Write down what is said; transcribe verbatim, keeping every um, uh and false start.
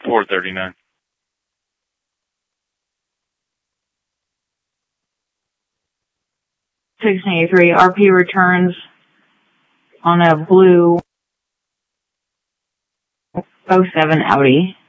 four thirty-nine. six eighty-three, R P returns on a blue oh seven Audi.